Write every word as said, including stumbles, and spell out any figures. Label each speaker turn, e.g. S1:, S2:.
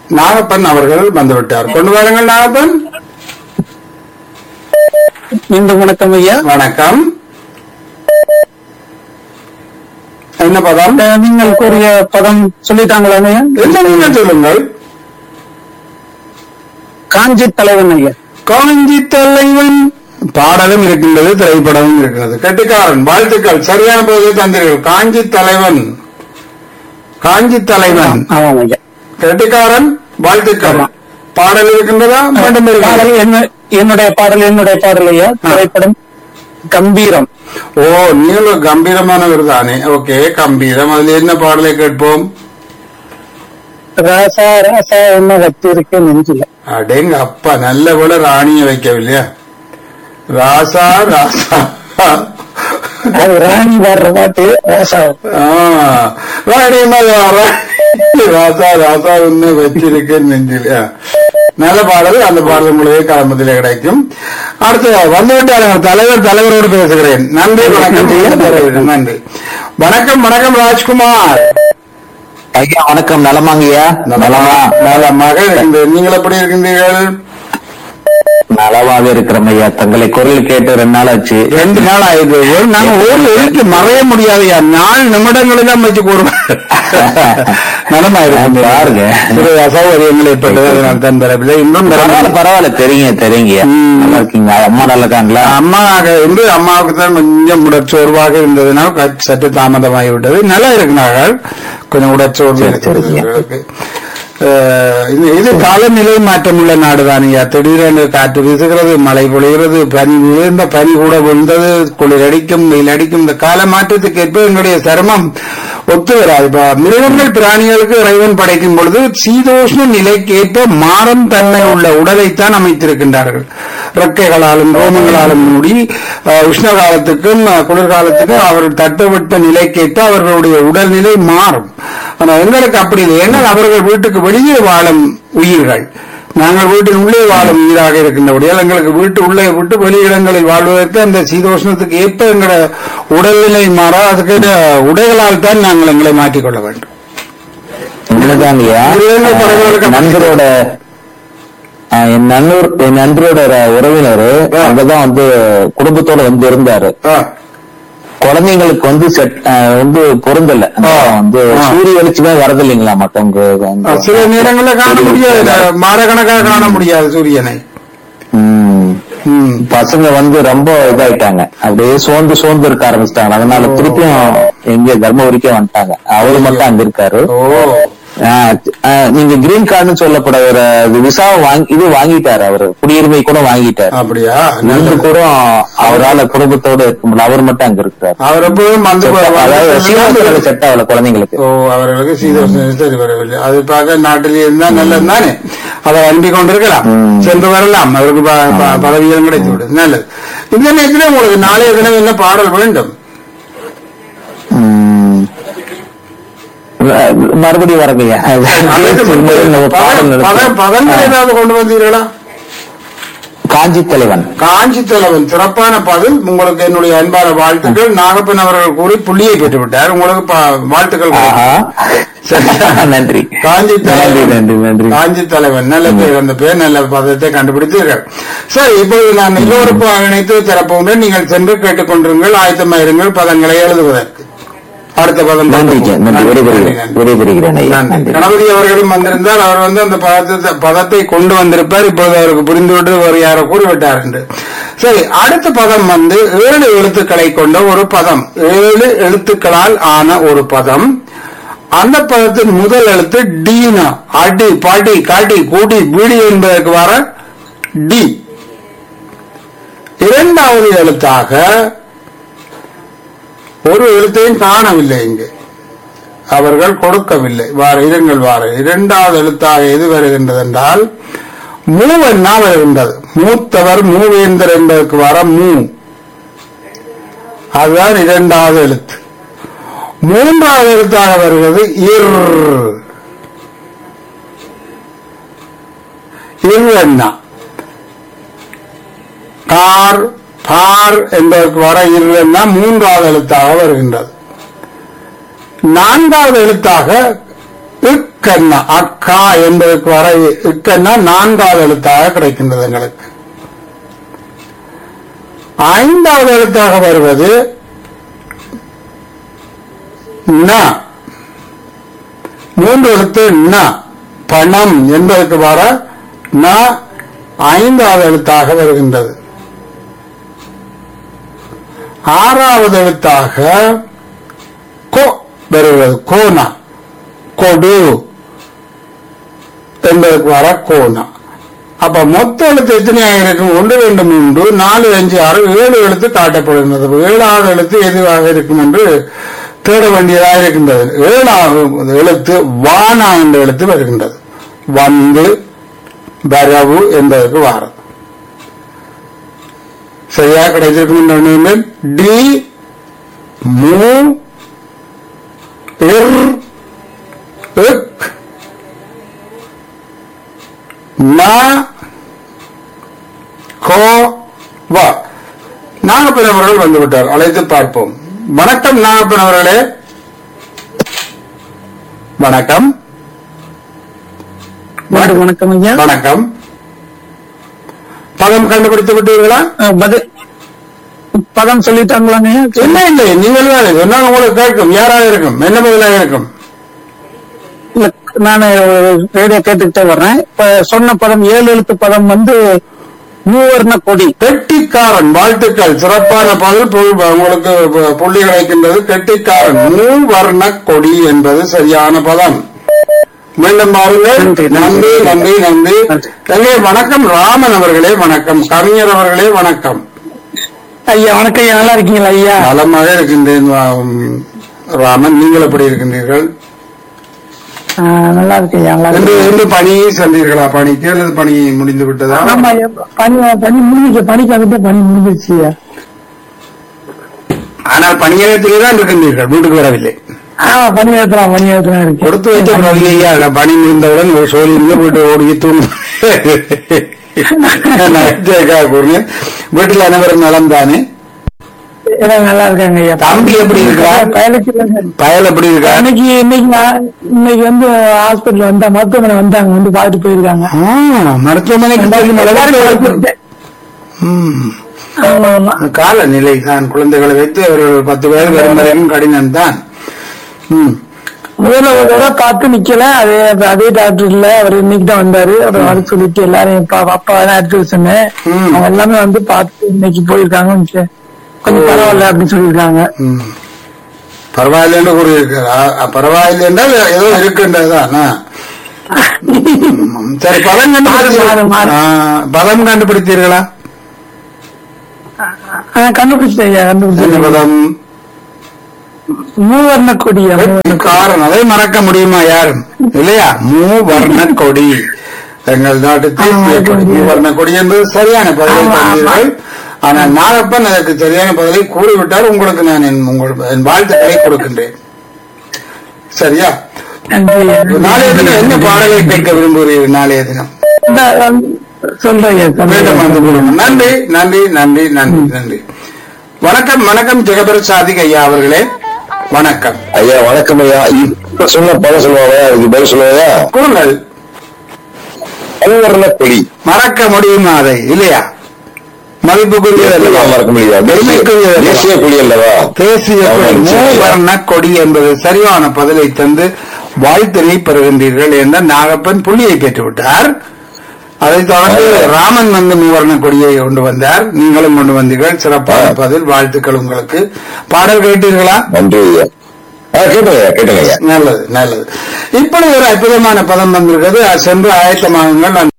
S1: நாகப்பன் அவர்கள் வந்துவிட்டார். கொண்டு வாருங்கள் நாகப்பன்.
S2: மீண்டும் வணக்கம் ஐயா.
S1: வணக்கம். என்ன பதம்?
S2: நீங்கள் கூறிய பதம் சொல்லிட்டாங்களா ஐயா?
S1: என்ன நீங்க சொல்லுங்கள்.
S2: காஞ்சி தலைவன் ஐயா.
S1: காஞ்சி தலைவன் பாடலும் இருக்கின்றது, திரைப்படமும் இருக்கிறது. கெட்டிக்காரன், வாழ்த்துக்கள், சரியான போது தந்தீர்கள். காஞ்சி தலைவன், காஞ்சி தலைவன்.
S2: ஆமாம் ஐயா.
S1: கெட்டிக்காரன், வாழ்த்துக்கள். பாடல் இருக்கின்றதா? மீண்டும்
S2: பாடல் என்ன- என்னுடைய பாடல் என்னுடைய பாடல் ஐயா. திரைப்படம் கம்பீரம்.
S1: ஓ, நீங்களும் கம்பீரமானவர் தானே. ஓகே, கம்பீரம். அதுல என்ன பாடலை கேட்போம்?
S2: ராசா ராசா என்ன வச்சிருக்க நெஞ்சில.
S1: அடேங்க அப்பா, நல்ல போல ராணிய வைக்கவில்லையா? ராசா ராசா
S2: அது ராணி வர்ற பாட்டு ராசா.
S1: ஆ, ராணியம்மா ராணி, ராசா ராசா ஒண்ணு வச்சிருக்கேன் நெஞ்சில். ஆ, நல்ல பாடல். அந்த பாடல் முழுவே கிளம்பத்திலே கிடைக்கும். அடுத்து வந்துவிட்டார் தலைவர். தலைவரோடு பேசுகிறேன். நன்றி, வணக்கம். நன்றி, வணக்கம். வணக்கம் ராஜ்குமார்
S3: ஐயா. வணக்கம். நலமாங்கய்யா? நலமா?
S1: நலமாக இருக்கின்றேன். நீங்கள் எப்படி இருக்கின்றீர்கள்?
S3: நலவாக இருக்கிறோம் ஐயா. தங்களை குரல் கேட்டு ரெண்டு நாள் ஆச்சு.
S1: ரெண்டு நாள் ஆயிடுது. நாங்க ஒரு எழுத்து மறைய முடியாதையா, நாலு நிமிடங்கள் தான் வச்சு கூறுவோம். நலமா இருக்கும்
S3: பாருங்க.
S1: சிறு அசௌகரியங்கள் ஏற்பட்டது, அதனால் தான் பெறவில்லை. இன்னும்
S3: பரவாயில்ல பரவாயில்ல, தெரியுங்க தெரியுங்க. நல்லா இருக்கீங்க? அம்மா நல்லா இருக்காங்களா?
S1: அம்மாவுக்கு இருந்து அம்மாவுக்கு தான் கொஞ்சம் உடற்சோர்வாக இருந்ததுனால் க- சற்று தாமதமாகிவிட்டது. நல்லா இருக்கிறார்கள், கொஞ்சம் உடற்சோர்வு
S3: சரி, சரிங்க.
S1: இருக்கிறது. அஹ், இது இது காலநிலை மாற்றம் உள்ள நாடுதானியா. திடீரென்று காற்று வீசுகிறது, மழை பொழிகிறது, பனி விழுந்த பனி கூட விழுந்தது, குளிர் அடிக்கும், வெயில் அடிக்கும். இந்த கால மாற்றத்துக்கு ஏற்ப எங்களுடைய சருமம் ஒத்து வராது. இப்ப மிருகங்கள் பிராணிகளுக்கு இறைவன் படைக்கும் பொழுது சீதோஷ்ண நிலைக்கு ஏற்ப மாறும் தன்மை உள்ள உடலைத்தான் அமைத்திருக்கின்றார்கள். ரெக்கைகளாலும் ரோமங்களாலும் மூடி அஹ், உஷ்ண காலத்துக்கும் அஹ், குளிர்காலத்துக்கும் அவர்கள் தட்டுவிட்ட நிலைக்கேற்ப அவர்களுடைய உடல்நிலை மாறும். ஆனா எங்களுக்கு அப்படி இல்லை. ஏன்னால் அவர்கள் வீட்டுக்கு வெளியே வாழும் உயிர்கள், நாங்கள் வீட்டின் உள்ளே வாழும் உயிராக இருக்கின்றபடியால் எங்களுக்கு வீட்டு உள்ளே விட்டு வெளி இடங்களில் வாழ்வதற்கு அந்த சீதோஷ்ணத்துக்கு ஏற்ப எங்களோட உடல்நிலை மாற அதுக்கு உடைகளால் தான் நாங்கள் எங்களை மாற்றிக்கொள்ள வேண்டும்.
S3: உண்மைதாங்கய்யா. நண்பரோட ஆஹ், என் நண்பர் என் நண்பரோட உறவினர் அங்கதான் வந்து குடும்பத்தோட வந்து இருந்தாரு.
S1: ஆ,
S3: குழந்தைங்களுக்கு வந்து செட் வந்து பொருந்தல. வந்து சூரிய வெளிச்சமே வரது இல்லைங்களா மத்தவங்க.
S1: சில நேரங்களில் காண முடியாது, மாதக்கணக்காக காண முடியாது சூரியனை.
S3: ம்.
S1: ம்.
S3: பசங்க வந்து ரொம்ப இதாயிட்டாங்க, அப்படியே சோர்ந்து சோர்ந்து இருக்க ஆரம்பிச்சிட்டாங்க. அதனால திருப்பியும் எங்க தர்மபுரிக்கே வந்துட்டாங்க. அவரு மட்டும் அங்க இருக்காரு.
S1: ஓ,
S3: ஆஹ், ஆஹ், நீங்க கிரீன் கார்டுன்னு சொல்லப்பட ஒரு விசாவை வாங்கி இது வாங்கிட்டாரு. அவரு குடியுரிமை கூட வாங்கிட்டாரு.
S1: அப்படியா?
S3: நன்று கூட அவரால் குடும்பத்தோட இருக்க முடியல. அவர் மட்டும் அங்க இருக்கிறார்.
S1: அவர் எப்பவும் வந்து
S3: அதாவது சீதோஷ்ண செட் ஆகல குழந்தைங்களுக்கு.
S1: ஓ, அவர்களுக்கு சீதோஷ்ண சரி வரவில்லை. அது பார்க்க நாட்டில் இருந்தா நல்லது தானே, அதை அனுப்பி கொண்டிருக்கலாம், சென்று வரலாம், அவருக்கு ப- ப- பதவியும் கிடைத்து விடுது. நல்லது. இந்த நேரத்தில் உங்களுக்கு நாளைய தினம் என்ன பாடல் வேண்டும்?
S3: ம். மறுபடியும் வரங்கய்யா.
S1: பதங்கள் ஏதாவது கொண்டு வந்தீர்களா?
S3: காஞ்சி தலைவன்.
S1: காஞ்சி தலைவன் சிறப்பான பதில். உங்களுக்கு என்னுடைய அன்பான வாழ்த்துக்கள். நாகப்பன் அவர்கள் கூறி புள்ளியை பெற்று விட்டார். உங்களுக்கு பா- வாழ்த்துக்கள்.
S3: ஆஹா.
S1: சரியா?
S3: நன்றி.
S1: காஞ்சி
S3: நன்றி
S1: தலைவன்.
S3: நன்றி நன்றி.
S1: காஞ்சி தலைவன் நல்ல பேர். அந்த பேர் நல்ல பதத்தை கண்டுபிடித்தீர்கள். சரி, இப்பொழுது நான் எல்லோருக்கும் இணைத்து திறப்பவுடன் நீங்கள் சென்று கேட்டுக்கொண்டிருங்கள், ஆயத்தமாயிருங்கள் பதங்களை எழுதுவதற்கு. அடுத்த பதம்
S3: நன்றி நன்றி. விடைபெறுகிறேன் விடைபெறுகிறேன் ஐயா. நன்றி.
S1: கணபதி அவர்களும் வந்திருந்தால் அவர் வந்து அந்த பதத்தை பதத்தை கொண்டு வந்திருப்பார். இப்பொழுது அவருக்கு புரிந்துவிட்டு ஒரு யாரோ கூறிவிட்டார் என்று. சரி, அடுத்த பதம் வந்து ஏழு எழுத்துக்களை கொண்ட ஒரு பதம். ஏழு எழுத்துக்களால் ஆன ஒரு பதம். அந்த பதத்தின் முதல் எழுத்து டீனா. அடி, பாட்டி, காட்டி, கூட்டி, பீடி என்பதற்கு வர டி. இரண்டாவது எழுத்தாக ஒரு எழுத்தையும் காணவில்லை, இங்கு அவர்கள் கொடுக்கவில்லை. வார இருங்கள், வார இரண்டாவது எழுத்தாக எது வருகின்றது என்றால் மூவெண்ணா வருகின்றது. மூத்தவர் மூவேந்தர் என்பதற்கு வர மூ, அதுதான் இரண்டாவது எழுத்து. மூன்றாவது எழுத்தாக வருகிறது இர். இருவெண்ணா கார் பார் என்பதற்கு வர இருவெண்ணா மூன்றாவது எழுத்தாக வருகின்றது. நான்காவது எழுத்தாக இக்க இக்கன்னா அக்கா என்பதற்கு வர இக்கன்னா நான்காவது எழுத்தாக கிடைக்கின்றது எங்களுக்கு. ஐந்தாவது எழுத்தாக வருவது ந. மூன்று எழுத்து ந, பணம் என்பதற்கு வர ந ஐந்தாவது எழுத்தாக வருகின்றது. ஆறாவது எழுத்தாக கோ வருகிறது. கோனா, கொடு என்பதற்கு வர கோனா. அப்ப மொத்த எழுத்து எத்தனையாக இருக்கும்? ஒன்று, ரெண்டு, மூன்று, நாலு, அஞ்சு, ஆறு, ஏழு எழுத்து காட்டப்படுகின்றது. ஏழாவது எழுத்து எதுவாக இருக்கும் என்று தேட வேண்டியதாக இருக்கின்றது. ஏழாவது எழுத்து வானா என்ற எழுத்து வருகின்றது. வந்து, வரவு என்பதற்கு வாரம் சரியா கிடைத்திருக்கும். டி, மூ, இர், இக், ந, கோ, வ. நாகப்பன் அவர்கள் வந்துவிட்டார், அழைத்து பார்ப்போம். வணக்கம் நாகப்பன் அவர்களே. வணக்கம்.
S2: வணக்கம் ஐயா.
S1: வணக்கம். பதம் கண்டுபிடித்து விட்டீர்களா?
S2: பதில் பதம் சொல்லிட்டாங்களாங்க?
S1: இல்லை இல்லை, நீங்கள் தான் சொன்னாங்க. உங்களுக்கு கேட்கும். யாராக இருக்கும்? என்ன பதிலாக இருக்கும்?
S2: இல்ல, நான் ரேடியோ கேட்டுக்கிட்டே வர்றேன். இப்ப சொன்ன பதம் ஏழு எழுத்து பதம் வந்து மூவர்ண கொடி.
S1: கெட்டிக்காரன். வாழ்த்துக்கள், சிறப்பான பதில். உங்களுக்கு புள்ளி கிடைக்கின்றது. கெட்டிக்காரன், மூவர்ண கொடி என்பது சரியான பதம். மீண்டும் பாருங்கள். நன்றி நன்றி நன்றி. தங்கே வணக்கம் ராமன் அவர்களே. வணக்கம் கவிஞர் அவர்களே. வணக்கம்
S2: ஐயா. வணக்கம் ஐயா. நல்லா இருக்கீங்களா ஐயா?
S1: நலமாக இருக்கின்றேன் ராமன். நீங்கள் எப்படி இருக்கின்றீர்கள்?
S2: நல்லா இருக்கு ஐயா. நல்லா இருக்கு.
S1: என்று பணி சென்றீர்களா? பணிக்கு அல்லது பணி முடிந்து விட்டதா?
S2: ஆமா ஐயா, பணி பணி முடிஞ்சு பணிக்காக பணி முடிஞ்சிருச்சு ஐயா.
S1: ஆனால் பணியிடத்திலே தான் இருக்கின்றீர்கள், வீட்டுக்கு வரவில்லை.
S2: ஆமா, பணி ஏற்றலாம் பணி ஏற்றலாம் இருக்கு.
S1: கொடுத்து வைத்த பணி முடிந்தவுடன் ஒரு சோழியிருந்து வீட்டு ஓடி தூங்கும். வீட்டில் அனைவரும் நலம் தானே?
S2: நல்லா இருக்காங்க ஐயா.
S1: தம்பி எப்படி இருக்கா?
S2: பயலுக்கு
S1: பயல் எப்படி இருக்கா?
S2: இன்னைக்கு இன்னைக்கு நான் இன்னைக்கு வந்து ஹாஸ்பிட்டல் வந்தா மருத்துவமனை வந்தாங்க, வந்து பார்த்துட்டு போயிருக்காங்க.
S1: மருத்துவமனைக்கு
S2: ஆமா ஆமா.
S1: கால நிலை தான். குழந்தைகளை வைத்து ஒரு பத்து பேர் வரும் கடினம் தான்.
S2: முதல்ல ஒரு தடவை பார்த்து நிக்கல, அதே அதே டாக்டர் இல்ல, அவர் இன்னைக்கு தான் வந்தாரு. அவர் வர சொல்லிட்டு எல்லாரும் அப்பா தான் எடுத்து சொன்னேன். அவங்க எல்லாமே வந்து பார்த்து இன்னைக்கு போயிருக்காங்க. கொஞ்சம் பரவாயில்ல அப்படின்னு சொல்லியிருக்காங்க.
S1: பரவாயில்ல கூறியிருக்கிறா? பரவாயில்ல என்றால் ஏதோ இருக்குன்றதுதான். சரி, பதம் கண்டுபிடிச்சீர்களா? பதம் கண்டுபிடித்தீர்களா?
S2: கண்டுபிடிச்சேன் ஐயா. கண்டுபிடிச்சேன். பதம் மூவர்ண கொடி.
S1: காரணம் அதை மறக்க முடியுமா யாரும்? இல்லையா? மூவர்ண கொடி, எங்கள் நாட்டுக்கு மூவர்ண கொடி என்பது சரியான பதிலை தந்தீர்கள். ஆனால் நாகப்பன் அதற்கு சரியான பதிலை கூறிவிட்டார். உங்களுக்கு நான் என் வாழ்த்துக்களை கொடுக்கின்றேன். சரியா? நாளைய தினம் என்ன பாடலை கேட்க விரும்புகிறீர்கள்? நாளைய தினம்
S2: சொல்றேன்.
S1: நன்றி நன்றி நன்றி நன்றி நன்றி. வணக்கம் வணக்கம் ஜெகபரசாதிக் ஐயா அவர்களே. வணக்கம்
S3: ஐயா. வணக்கம் ஐயா. இப்ப சொன்ன பதம் சொல்லுவாங்க, அதுக்கு பதில் சொல்லுவாங்க.
S1: கூறுங்கள்.
S3: மூவர்ண கொடி.
S1: மறக்க முடியுமா அதை? இல்லையா? மதிப்புக்குரியது
S3: மறக்க முடியாது. தேசிய கொடி அல்லவா?
S1: தேசிய கொடி, மூவர்ண கொடி என்பது சரியான பதிலை தந்து வாழ்த்தினை பெறுகின்றீர்கள் என்ற நாகப்பன் புள்ளியை பெற்றுவிட்டார். அதைத் தொடர்ந்து ராமன் வந்து மூவர்ண கொடியை கொண்டு வந்தார். நீங்களும் கொண்டு வந்தீர்கள். சிறப்பான பதில். வாழ்த்துக்கள் உங்களுக்கு. பாடல் கேட்டீர்களா?
S3: நன்றி.
S1: நல்லது நல்லது. இப்படி ஒரு அற்புதமான பதம் வந்திருக்கிறது. சென்று ஆயத்தமாகுங்கள்.